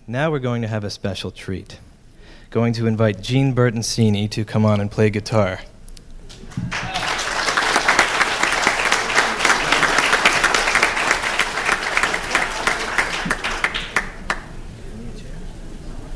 Now we're going to have a special treat. Going to invite Jean Bertoncini to come on and play guitar.